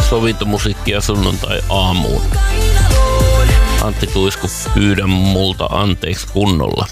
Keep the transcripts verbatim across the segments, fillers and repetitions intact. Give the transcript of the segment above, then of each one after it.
sovintomusiikkia sunnuntai aamuun. Antti Tuisku, pyydän multa anteeksi kunnolla.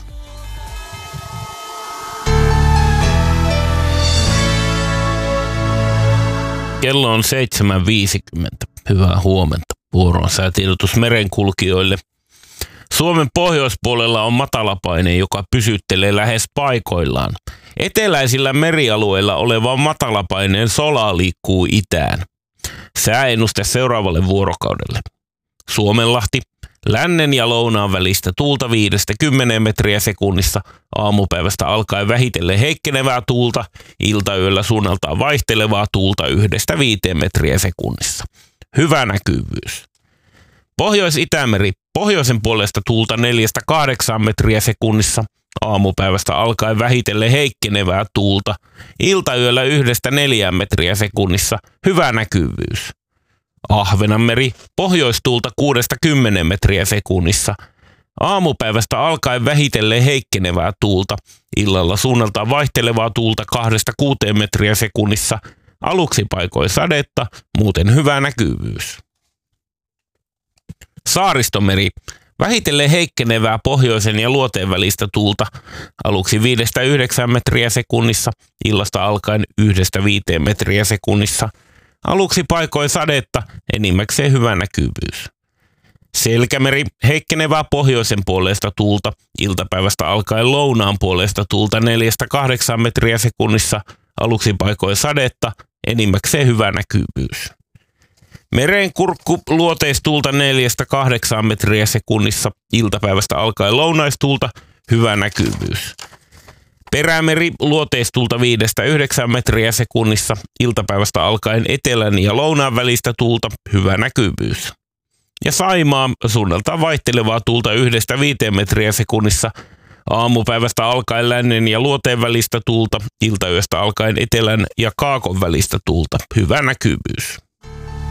Kello on seitsemän viisikymmentä. Hyvää huomenta. Vuoroon säätiedotus merenkulkijoille. Suomen pohjoispuolella on matalapaine, joka pysyttelee lähes paikoillaan. Eteläisillä merialueilla oleva matalapaineen sola liikkuu itään. Sääennuste seuraavalle vuorokaudelle. Suomenlahti, lännen ja lounaan välistä tuulta viidestä kymmeneen metriä sekunnissa, aamupäivästä alkaen vähitellen heikkenevää tuulta, iltayöllä suunnaltaan vaihtelevaa tuulta yhdestä viiteen metriä sekunnissa. Hyvä näkyvyys. Pohjois-Itämeri, pohjoisen puolesta tuulta neljästä kahdeksaan metriä sekunnissa, aamupäivästä alkaen vähitellen heikkenevää tuulta, iltayöllä yhdestä neljään metriä sekunnissa, hyvä näkyvyys. Ahvenanmeri, pohjoistuulta kuudesta kymmeneen metriä sekunnissa, aamupäivästä alkaen vähitellen heikkenevää tuulta, illalla suunnaltaan vaihtelevaa tuulta kahdesta kuuteen metriä sekunnissa, aluksi paikoin sadetta, muuten hyvä näkyvyys. Saaristomeri, vähitellen heikkenevää pohjoisen ja luoteen välistä tuulta, aluksi viidestä yhdeksään metriä sekunnissa, illasta alkaen yhdestä viiteen metriä sekunnissa, aluksi paikoin sadetta, enimmäkseen hyvä näkyvyys. Selkämeri, heikkenevää pohjoisen puolesta tuulta, iltapäivästä alkaen lounaan puolesta tuulta neljästä kahdeksaan metriä sekunnissa, aluksi paikoin sadetta, enimmäkseen hyvä näkyvyys. Merenkurkku, luoteistuulta neljästä kahdeksaan metriä sekunnissa, iltapäivästä alkaen lounaistuulta, hyvä näkyvyys. Perämeri, luoteistuulta viidestä yhdeksään metriä sekunnissa, iltapäivästä alkaen etelän ja lounaan välistä tuulta, hyvä näkyvyys. Ja Saimaa, suunnaltaan vaihtelevaa tuulta yhdestä viiteen metriä sekunnissa, aamupäivästä alkaen lännen ja luoteen välistä tuulta, iltayöstä alkaen etelän ja kaakon välistä tuulta, hyvä näkyvyys.